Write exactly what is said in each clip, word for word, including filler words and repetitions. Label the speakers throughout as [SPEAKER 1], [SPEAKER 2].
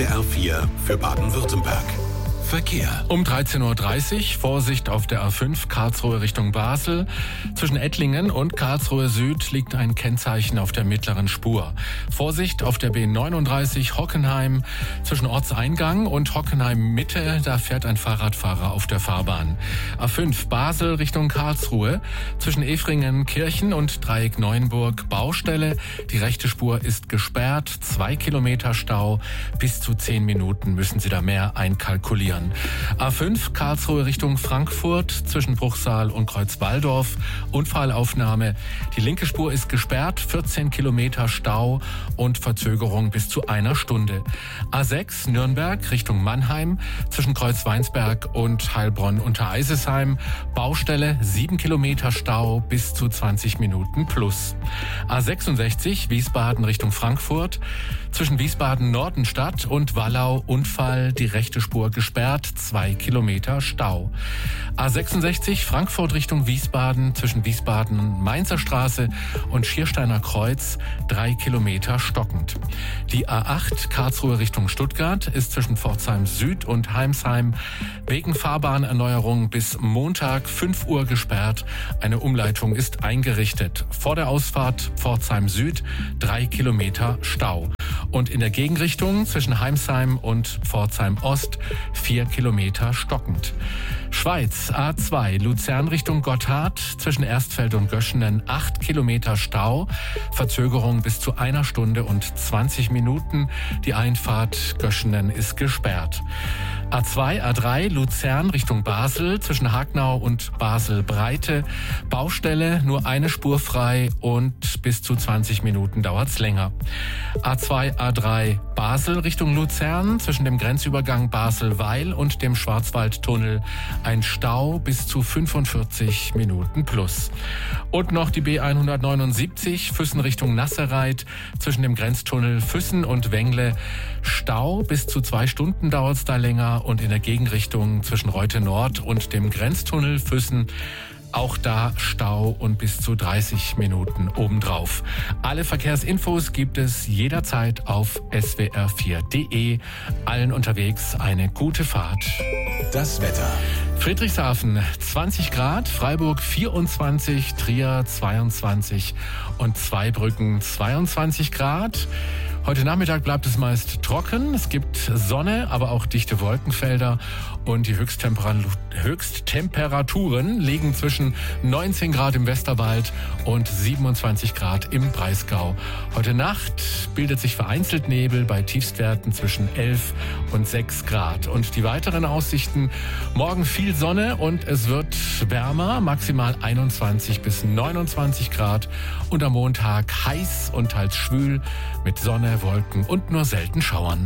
[SPEAKER 1] R vier für Baden-Württemberg. Verkehr.
[SPEAKER 2] Um dreizehn Uhr dreißig Vorsicht auf der A fünf Karlsruhe Richtung Basel. Zwischen Ettlingen und Karlsruhe Süd liegt ein Kennzeichen auf der mittleren Spur. Vorsicht auf der B neununddreißig Hockenheim. Zwischen Ortseingang und Hockenheim Mitte, da fährt ein Fahrradfahrer auf der Fahrbahn. A fünf Basel Richtung Karlsruhe. Zwischen Efringen Kirchen und Dreieck Neuenburg Baustelle. Die rechte Spur ist gesperrt. Zwei Kilometer Stau. Bis zu zehn Minuten müssen Sie da mehr einkalkulieren. A fünf Karlsruhe Richtung Frankfurt zwischen Bruchsal und Kreuzwaldorf. Unfallaufnahme. Die linke Spur ist gesperrt, vierzehn Kilometer Stau und Verzögerung bis zu einer Stunde. A sechs Nürnberg Richtung Mannheim zwischen Kreuzweinsberg und Heilbronn unter Eisesheim. Baustelle, sieben Kilometer Stau bis zu zwanzig Minuten plus. A sechsundsechzig Wiesbaden Richtung Frankfurt zwischen Wiesbaden-Nordenstadt und Wallau Unfall, die rechte Spur gesperrt. Zwei Kilometer Stau. A sechsundsechzig Frankfurt Richtung Wiesbaden zwischen Wiesbaden-Mainzer Straße und Schiersteiner Kreuz. Drei Kilometer stockend. Die A acht Karlsruhe Richtung Stuttgart ist zwischen Pforzheim Süd und Heimsheim wegen Fahrbahnerneuerung bis Montag fünf Uhr gesperrt. Eine Umleitung ist eingerichtet. Vor der Ausfahrt Pforzheim Süd drei Kilometer Stau. Und in der Gegenrichtung zwischen Heimsheim und Pforzheim Ost vier Kilometer stockend. Schweiz A zwei Luzern Richtung Gotthard zwischen Erstfeld und Göschenen acht Kilometer Stau. Verzögerung bis zu einer Stunde und zwanzig Minuten. Die Einfahrt Göschenen ist gesperrt. A zwei A drei Luzern Richtung Basel zwischen Hagnau und Basel-Breite. Baustelle, nur eine Spur frei und bis zu zwanzig Minuten dauert's länger. A zwei A drei Basel Richtung Luzern zwischen dem Grenzübergang Basel-Weil und dem Schwarzwaldtunnel ein Stau bis zu fünfundvierzig Minuten plus. Und noch die B hundertneunundsiebzig Füssen Richtung Nasserreit zwischen dem Grenztunnel Füssen und Wengle. Stau bis zu zwei Stunden dauert's da länger und in der Gegenrichtung zwischen Reute Nord und dem Grenztunnel Füssen auch da Stau und bis zu dreißig Minuten obendrauf. Alle Verkehrsinfos gibt es jederzeit auf S W R vier Punkt de. Allen unterwegs eine gute Fahrt.
[SPEAKER 1] Das Wetter.
[SPEAKER 2] Friedrichshafen zwanzig Grad, Freiburg vierundzwanzig, Trier zweiundzwanzig und Zweibrücken zweiundzwanzig Grad. Heute Nachmittag bleibt es meist trocken. Es gibt Sonne, aber auch dichte Wolkenfelder. Und die Höchsttempera- Höchsttemperaturen liegen zwischen neunzehn Grad im Westerwald und siebenundzwanzig Grad im Breisgau. Heute Nacht bildet sich vereinzelt Nebel bei Tiefstwerten zwischen elf und sechs Grad. Und die weiteren Aussichten: morgen viel Sonne und es wird wärmer, maximal einundzwanzig bis neunundzwanzig Grad. Und am Montag heiß und teils schwül mit Sonne, Wolken und nur selten Schauern.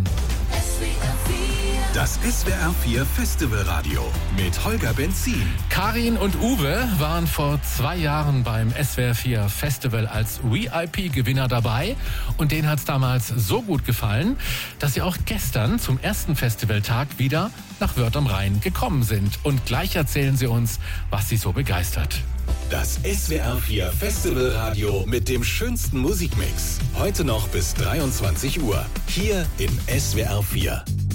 [SPEAKER 1] Das S W R vier Festivalradio mit Holger Benzin.
[SPEAKER 2] Karin und Uwe waren vor zwei Jahren beim S W R vier Festival als V I P-Gewinner dabei. Und denen hat es damals so gut gefallen, dass sie auch gestern zum ersten Festivaltag wieder nach Wörth am Rhein gekommen sind. Und gleich erzählen sie uns, was sie so begeistert.
[SPEAKER 1] Das S W R vier Festivalradio mit dem schönsten Musikmix. Heute noch bis dreiundzwanzig Uhr. Hier in S W R vier.